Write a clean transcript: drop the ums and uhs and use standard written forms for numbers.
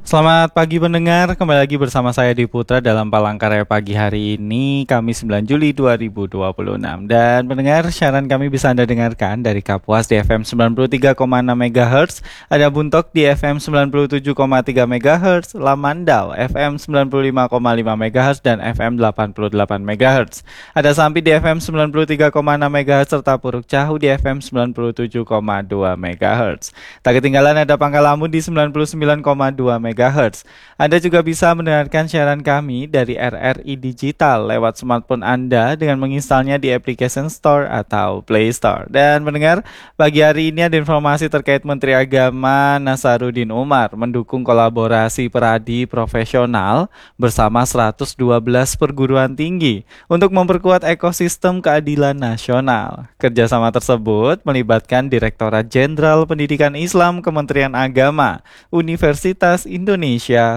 Selamat pagi pendengar, kembali lagi bersama saya Di Putra dalam Palangkaraya pagi hari ini, Kamis 9 Juli 2026. Dan pendengar, siaran kami bisa Anda dengarkan dari Kapuas di FM 93,6 MHz, ada Buntok di FM 97,3 MHz, Lamandau FM 95,5 MHz, dan FM 88 MHz. Ada Sampi di FM 93,6 MHz, serta Puruk Cahu di FM 97,2 MHz. Tak ketinggalan ada Pangkal Lamun di 99,2 MHz. Anda juga bisa mendengarkan siaran kami dari RRI Digital lewat smartphone Anda dengan menginstalnya di Application Store atau Play Store. Dan mendengar, pagi hari ini ada informasi terkait Menteri Agama Nasaruddin Umar mendukung kolaborasi peradi profesional bersama 112 perguruan tinggi untuk memperkuat ekosistem keadilan nasional. Kerjasama tersebut melibatkan Direktorat Jenderal Pendidikan Islam Kementerian Agama, Universitas Indonesia,